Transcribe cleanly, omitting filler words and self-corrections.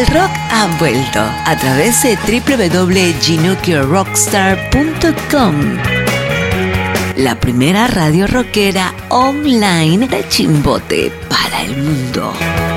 rock ha vuelto a través de www.ginuclearrockstar.com, la primera radio rockera online de Chimbote para el mundo.